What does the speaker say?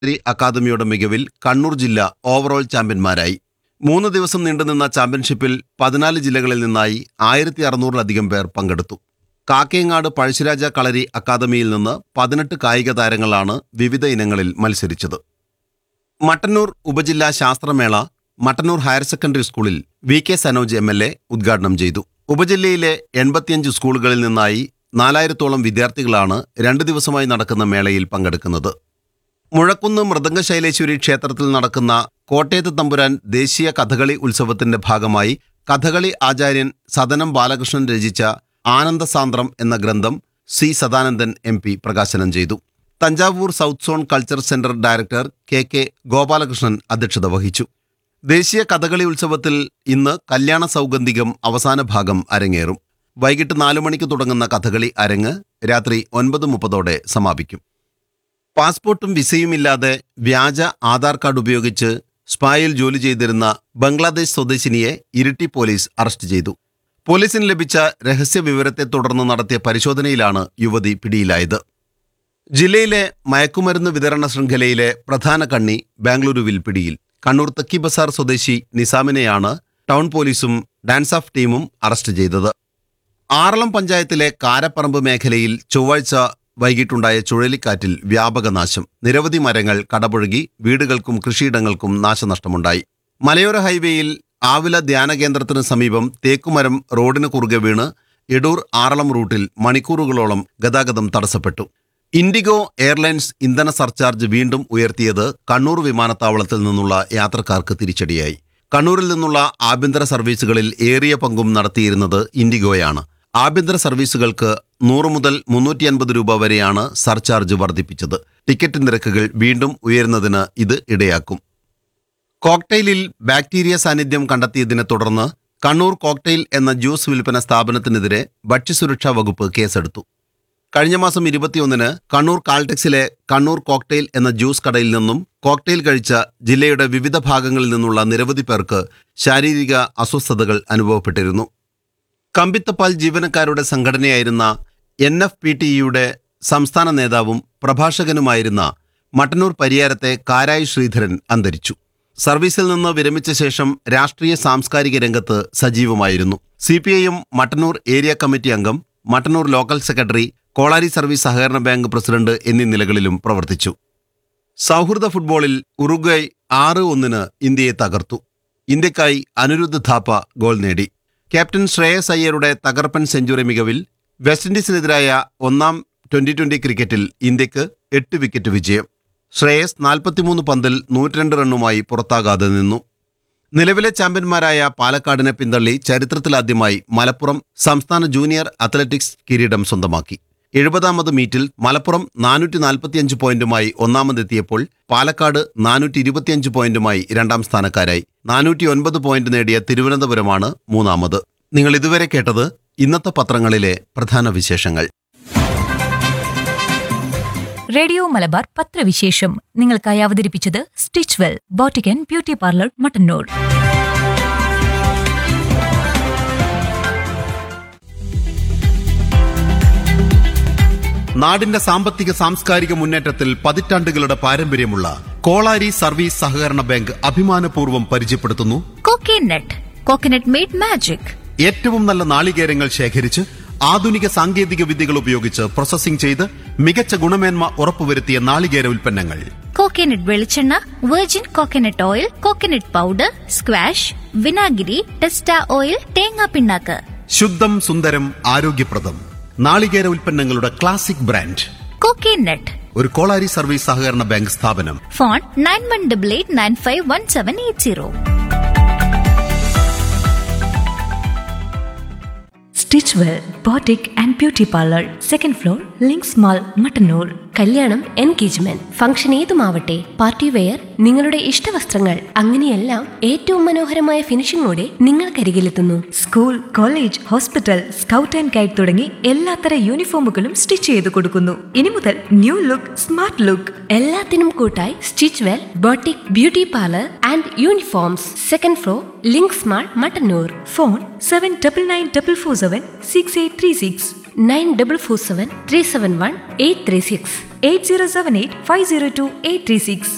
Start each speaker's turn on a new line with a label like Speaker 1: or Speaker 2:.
Speaker 1: അക്കാദമിയുടെ മികവിൽ കണ്ണൂർ ജില്ല ഓവറോൾ ചാമ്പ്യന്മാരായി. 3 ദിവസം നീണ്ടുനിന്ന ചാമ്പ്യൻഷിപ്പിൽ 14 ജില്ലകളിൽ നിന്നായി 1600-ലധികം പേർ പങ്കെടുത്തു. കാക്കയങ്ങാട് പഴശ്ശിരാജ കളരി അക്കാദമിയിൽ നിന്ന് 18 കായിക താരങ്ങളാണ് വിവിധ ഇനങ്ങളിൽ മത്സരിച്ചത്. മട്ടന്നൂർ ഉപജില്ലാ ശാസ്ത്രമേള മട്ടന്നൂർ ഹയർ സെക്കൻഡറി സ്കൂളിൽ വി കെ സനോജ് MLA ഉദ്ഘാടനം ചെയ്തു. ഉപജില്ലയിലെ 85 സ്കൂളുകളിൽ നിന്നായി 4000-ഓളം വിദ്യാർത്ഥികളാണ് 2 ദിവസമായി നടക്കുന്ന മേളയിൽ പങ്കെടുക്കുന്നത്. മുഴക്കുന്ന് മൃദംഗശൈലേശ്വരി ക്ഷേത്രത്തിൽ നടക്കുന്ന കോട്ടയത്ത് തമ്പുരാൻ ദേശീയ കഥകളി ഉത്സവത്തിന്റെ ഭാഗമായി കഥകളി ആചാര്യൻ സദനം ബാലകൃഷ്ണൻ രചിച്ച ആനന്ദസാന്ദ്രം എന്ന ഗ്രന്ഥം സി സദാനന്ദൻ MP പ്രകാശനം ചെയ്തു. Thanjavur south zone culture centre director KK Gopalakrishnan അധ്യക്ഷത വഹിച്ചു. ദേശീയ കഥകളി ഉത്സവത്തിൽ ഇന്ന് കല്യാണ സൗഗന്ധികം അവസാന ഭാഗം അരങ്ങേറും. വൈകിട്ട് 4 മണിക്ക് തുടങ്ങുന്ന കഥകളി അരങ്ങ് രാത്രി 9:30 സമാപിക്കും. പാസ്പോർട്ടും വിസയുമില്ലാതെ വ്യാജ ആധാർ കാർഡ് ഉപയോഗിച്ച് സ്പായിൽ ജോലി ചെയ്തിരുന്ന ബംഗ്ലാദേശ് സ്വദേശിനിയെ ഇരിട്ടി പോലീസ് അറസ്റ്റ് ചെയ്തു. പോലീസിന് ലഭിച്ച രഹസ്യ വിവരത്തെ തുടർന്ന് നടത്തിയ പരിശോധനയിലാണ് യുവതി പിടിയിലായത്. ജില്ലയിലെ മയക്കുമരുന്ന് വിതരണ ശൃംഖലയിലെ പ്രധാന കണ്ണി ബാംഗ്ലൂരുവിൽ പിടിയിൽ. കണ്ണൂർ തെക്കി ബസാർ സ്വദേശി നിസാമിനെയാണ് ടൗൺ പോലീസും ഡാൻസ് ഓഫ് ടീമും അറസ്റ്റ് ചെയ്തത്. ആറളം പഞ്ചായത്തിലെ കാരപ്പറമ്പ് മേഖലയിൽ ചൊവ്വാഴ്ച വൈകിട്ടുണ്ടായ ചുഴലിക്കാറ്റിൽ വ്യാപക നാശം. നിരവധി മരങ്ങൾ കടപുഴകി വീടുകൾക്കും കൃഷിയിടങ്ങൾക്കും നാശനഷ്ടമുണ്ടായി. മലയോര ഹൈവേയിൽ ആവില ധ്യാന കേന്ദ്രത്തിന് സമീപം തേക്കുമരം റോഡിന് കുറുകെ വീണ് എടൂർ ആറളം റൂട്ടിൽ മണിക്കൂറുകളോളം ഗതാഗതം തടസ്സപ്പെട്ടു. ഇൻഡിഗോ എയർലൈൻസ് ഇന്ധന സർചാർജ് വീണ്ടും ഉയർത്തിയത് കണ്ണൂർ വിമാനത്താവളത്തിൽ നിന്നുള്ള യാത്രക്കാർക്ക് തിരിച്ചടിയായി. കണ്ണൂരിൽ നിന്നുള്ള ആഭ്യന്തര സർവീസുകളിൽ ഏറിയ പങ്കും നടത്തിയിരുന്നത് ഇൻഡിഗോയാണ്. ആഭ്യന്തര സർവീസുകൾക്ക് 100 മുതൽ 350 രൂപ വരെയാണ് സർചാർജ് വർദ്ധിപ്പിച്ചത്. ടിക്കറ്റ് നിരക്കുകൾ വീണ്ടും ഉയരുന്നതിന് ഇത് ഇടയാക്കും. കോക്ടെയിലിൽ ബാക്ടീരിയ സാന്നിധ്യം കണ്ടെത്തിയതിനെ തുടർന്ന് കണ്ണൂർ കോക്ടെയിൽ എന്ന ജ്യൂസ് വിൽപ്പന സ്ഥാപനത്തിനെതിരെ ഭക്ഷ്യസുരക്ഷാ വകുപ്പ് കേസെടുത്തു. കഴിഞ്ഞ മാസം 21-ന് കണ്ണൂർ കാൾടെക്സിലെ കണ്ണൂർ കോക്ടെയിൽ എന്ന ജ്യൂസ് കടയിൽ നിന്നും കോക്ടെയിൽ കഴിച്ച ജില്ലയുടെ വിവിധ ഭാഗങ്ങളിൽ നിന്നുള്ള നിരവധി പേർക്ക് ശാരീരിക അസ്വസ്ഥതകൾ അനുഭവപ്പെട്ടിരുന്നു. കമ്പിത്തപ്പാൽ ജീവനക്കാരുടെ സംഘടനയായിരുന്ന NFPTEയുടെ സംസ്ഥാന നേതാവും പ്രഭാഷകനുമായിരുന്ന മട്ടന്നൂർ പരിയാരത്തെ കാരായി ശ്രീധരൻ അന്തരിച്ചു. സർവീസിൽ നിന്ന് വിരമിച്ച ശേഷം രാഷ്ട്രീയ സാംസ്കാരിക രംഗത്ത് സജീവമായിരുന്നു. CPIM മട്ടന്നൂർ ഏരിയ കമ്മിറ്റി അംഗം, Mattannur local secretary, Kolari service സഹകരണ ബാങ്ക് പ്രസിഡന്റ് എന്നീ നിലകളിലും പ്രവർത്തിച്ചു. സൗഹൃദ ഫുട്ബോളിൽ ഉറുഗ്വൈ 6-1 ഇന്ത്യയെ തകർത്തു. ഇന്ത്യക്കായി അനിരുദ്ധ് ഥാപ്പ ഗോൾ നേടി. ക്യാപ്റ്റൻ ശ്രേയസ് അയ്യരുടെ തകർപ്പൻ സെഞ്ചുറി മികവിൽ വെസ്റ്റ് ഇൻഡീസിനെതിരായ 1-ാം T20 ക്രിക്കറ്റിൽ ഇന്ത്യക്ക് 8 വിക്കറ്റ് വിജയം. ശ്രേയസ് 43 പന്തിൽ 102 റണ്ണുമായി പുറത്താകാതെ നിന്നു. നിലവിലെ ചാമ്പ്യന്മാരായ പാലക്കാടിനെ പിന്തള്ളി ചരിത്രത്തിലാദ്യമായി മലപ്പുറം സംസ്ഥാന ജൂനിയർ അത്ലറ്റിക്സ് കിരീടം സ്വന്തമാക്കി. 70ാമത് മീറ്റിൽ മലപ്പുറം 445 പോയിന്റുമായി ഒന്നാമതെത്തിയപ്പോൾ പാലക്കാട് 425 പോയിന്റുമായി 2ാം സ്ഥാനക്കാരായി. 409 പോയിന്റ് നേടിയ തിരുവനന്തപുരമാണ് 3ാമത്. നിങ്ങൾ ഇതുവരെ കേട്ടത് ഇന്നത്തെ പത്രങ്ങളിലെ പ്രധാന വിശേഷങ്ങൾ.
Speaker 2: റേഡിയോ മലബാർ പത്രവിശേഷം നിങ്ങൾക്കായി അവതരിപ്പിച്ചത് stitch well boutique and beauty parlour Mattannur.
Speaker 1: നാടിന്റെ സാമ്പത്തിക സാംസ്കാരിക മുന്നേറ്റത്തിൽ പതിറ്റാണ്ടുകളുടെ പാരമ്പര്യമുള്ള കോളാരി സർവീസ് സഹകരണ ബാങ്ക് അഭിമാനപൂർവ്വം പരിചയപ്പെടുത്തുന്നു
Speaker 2: കോക്കനട്ട് മെയ്ഡ് മാജിക്.
Speaker 1: ഏറ്റവും നല്ല നാളികേരങ്ങൾ ശേഖരിച്ച് ആധുനിക സാങ്കേതിക വിദ്യകൾ ഉപയോഗിച്ച് പ്രോസസ്സിംഗ് ചെയ്ത് മികച്ച ഗുണമേന്മ ഉറപ്പുവരുത്തിയ നാളികേര ഉൽപ്പന്നങ്ങൾ.
Speaker 3: കോക്കനട്ട് വെളിച്ചെണ്ണ, virgin coconut oil, coconut powder, squash, വിനാഗിരി, ടെസ്റ്റ ഓയിൽ, തേങ്ങാ പിണ്ണാക്ക്.
Speaker 1: ശുദ്ധം സുന്ദരം ആരോഗ്യപ്രദം നാളികേര ഉൽപ്പന്നങ്ങളുടെ ക്ലാസിക് ബ്രാൻഡ്
Speaker 3: കോക്കനട്ട്.
Speaker 1: ഒരു കോളാരി സർവീസ് സഹകരണ ബാങ്ക് സ്ഥാപനം.
Speaker 3: Phone 9188951780.
Speaker 2: Stitch well boutique and beauty parlour, 2nd floor, links mall, Mattannur.
Speaker 4: കല്യാണം, എൻഗേജ്മെന്റ്, ഫംഗ്ഷൻ ഏതുമാവട്ടെ, പാർട്ടി വെയർ, നിങ്ങളുടെ ഇഷ്ടവസ്ത്രങ്ങൾ, അങ്ങനെയെല്ലാം ഏറ്റവും മനോഹരമായ ഫിനിഷിംഗോടെ നിങ്ങൾക്കരികിലെത്തുന്നു.
Speaker 2: School, college, hospital, scout and guide തുടങ്ങി എല്ലാത്തര യൂണിഫോമുകളും സ്റ്റിച്ച് ചെയ്ത് കൊടുക്കുന്നു. ഇനി മുതൽ ന്യൂ ലുക്ക്, സ്മാർട്ട് ലുക്ക്.
Speaker 4: എല്ലാത്തിനും കൂട്ടായി stitch well boutique beauty parlour and uniforms, 2nd floor, links mall, Mattannur.
Speaker 2: Phone 7994476836,
Speaker 4: 9447371836,
Speaker 2: 8078502836.